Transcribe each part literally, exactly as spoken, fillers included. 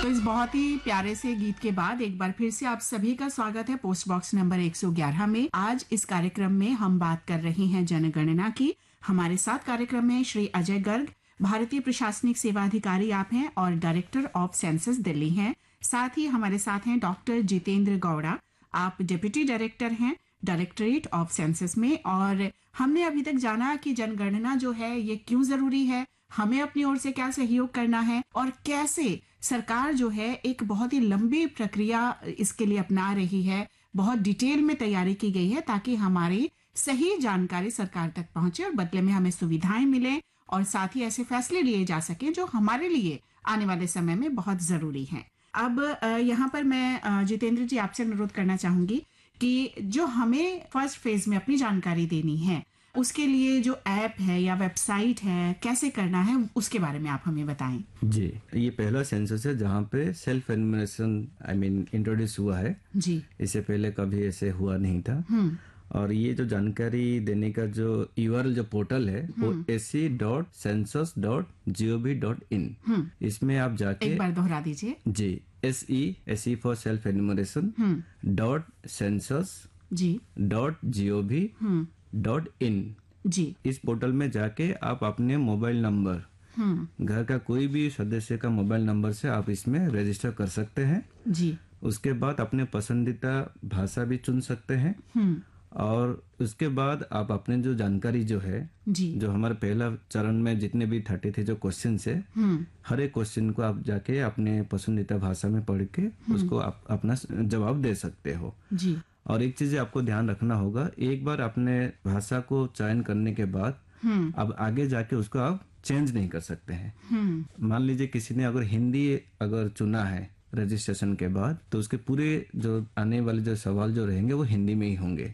तो इस बहुत ही प्यारे से गीत के बाद एक बार फिर से आप सभी का स्वागत है पोस्ट बॉक्स नंबर एक सौ ग्यारह में। आज इस कार्यक्रम में हम बात कर रहे हैं जनगणना की। हमारे साथ कार्यक्रम में श्री अजय गर्ग, भारतीय प्रशासनिक सेवा अधिकारी आप हैं और डायरेक्टर ऑफ सेंसस दिल्ली हैं। साथ ही हमारे साथ हैं डॉक्टर जितेंद्र गौड़ा, आप डिप्टी डायरेक्टर हैं डायरेक्टरेट ऑफ सेंसस में। और हमने अभी तक जाना कि जनगणना जो है ये क्यों जरूरी है, हमें अपनी ओर से क्या सहयोग करना है और कैसे सरकार जो है एक बहुत ही लंबी प्रक्रिया इसके लिए अपना रही है। बहुत डिटेल में तैयारी की गई है ताकि हमारी सही जानकारी सरकार तक पहुंचे और बदले में हमें सुविधाएं मिले और साथ ही ऐसे फैसले लिए जा सके जो हमारे लिए आने वाले समय में बहुत जरूरी हैं। अब यहाँ पर मैं जितेंद्र जी आपसे अनुरोध करना चाहूंगी कि जो हमें फर्स्ट फेज में अपनी जानकारी देनी है उसके लिए जो ऐप है या वेबसाइट है कैसे करना है उसके बारे में आप हमें बताएं। जी, ये पहला सेंसस है जहाँ पे self enumeration I mean introduce हुआ है जी। इससे पहले कभी ऐसे हुआ नहीं था। और ये जो जानकारी देने का जो यूआरएल जो पोर्टल है वो AC dot census dot G O V dot in, इसमें आप जाके एक बार दोहरा दीजिए। जी, S E S E for self enumeration dot census ji dot G O V dot in जी। इस पोर्टल में जाके आप अपने मोबाइल नंबर, घर का कोई भी सदस्य का मोबाइल नंबर से आप इसमें रजिस्टर कर सकते हैं जी। उसके बाद अपने पसंदीदा भाषा भी चुन सकते हैं और उसके बाद आप अपने जो जानकारी जो है जी, जो हमारे पहला चरण में जितने भी थर्टी थे जो क्वेश्चन है, हर एक क्वेश्चन को आप जाके अपने पसंदीदा भाषा में पढ़ के उसको आप अपना जवाब दे सकते हो जी। और एक चीज आपको ध्यान रखना होगा, एक बार अपने भाषा को चयन करने के बाद अब आगे जाके उसको आप चेंज नहीं कर सकते हैं। मान लीजिए किसी ने अगर हिंदी अगर चुना है रजिस्ट्रेशन के बाद, तो उसके पूरे जो आने वाले जो सवाल जो रहेंगे वो हिंदी में ही होंगे।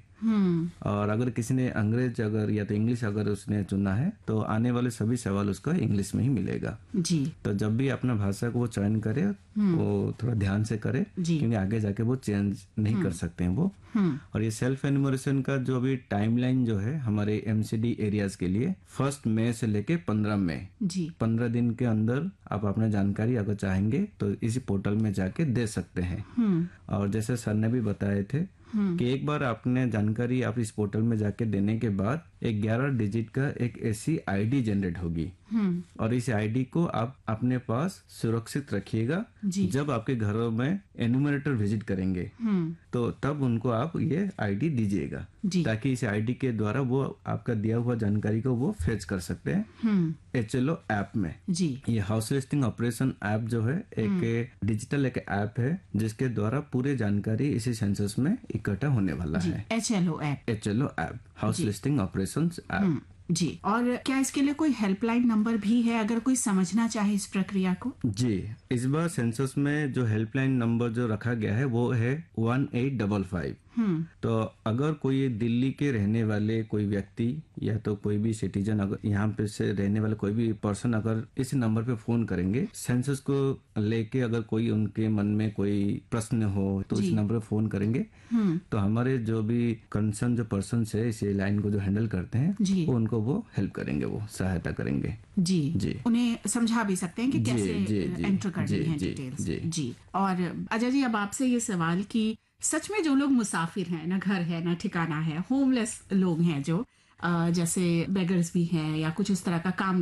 और अगर किसी ने अंग्रेज अगर या तो इंग्लिश अगर उसने चुना है तो आने वाले सभी सवाल उसका इंग्लिश में ही मिलेगा जी। तो जब भी अपना भाषा को वो चयन करे वो थोड़ा ध्यान से करे क्योंकि आगे जाके वो चेंज नहीं कर सकते हैं वो। और ये सेल्फ एनुमरेशन का जो अभी टाइमलाइन जो है हमारे एमसीडी एरियाज के लिए फर्स्ट मई से लेके पंद्रह मई जी, पंद्रह दिन के अंदर आप अपना जानकारी अगर चाहेंगे तो इसी पोर्टल में जाके दे सकते हैं। और जैसे सर ने भी बताए थे कि एक बार आपने जानकारी आप इस पोर्टल में जाके देने के बाद एक ग्यारह डिजिट का एक ऐसी आईडी जनरेट होगी और इस आईडी को आप अपने पास सुरक्षित रखिएगा। जब आपके घरों में एनुमरेटर विजिट करेंगे तो तब उनको आप ये आईडी दीजिएगा ताकि इस आईडी के द्वारा वो आपका दिया हुआ जानकारी को वो फेच कर सकते हैं एचएलओ ऐप में जी। ये हाउस लिस्टिंग ऑपरेशन ऐप जो है एक डिजिटल एक ऐप है जिसके द्वारा पूरी जानकारी इसी सेंसस में इकट्ठा होने वाला है। HLO app HLO app house listing operation app जी। और क्या इसके लिए कोई हेल्पलाइन नंबर भी है अगर कोई समझना चाहे इस प्रक्रिया को? जी, इस बार सेंसस में जो हेल्पलाइन नंबर जो रखा गया है वो है वन एट डबल फाइव। तो अगर कोई दिल्ली के रहने वाले कोई व्यक्ति या तो कोई भी सिटीजन अगर यहाँ पे से रहने वाले कोई भी पर्सन अगर इस नंबर पे फोन करेंगे सेंसस को लेके, अगर कोई उनके मन में कोई प्रश्न हो तो इस नंबर पे फोन करेंगे तो हमारे जो भी कंसर्न जो पर्सन है इस लाइन को जो हैंडल करते हैं वो उनको वो हेल्प करेंगे, वो सहायता करेंगे जी जी। उन्हें समझा भी सकते हैं कि कैसे एंटर करनी है डिटेल्स जी। और अजय जी अब आपसे ये सवाल कि सच में जो लोग मुसाफिर हैं, ना घर है ना ठिकाना है, होमलेस लोग हैं जो जैसे बेगर्स भी हैं या कुछ इस तरह का काम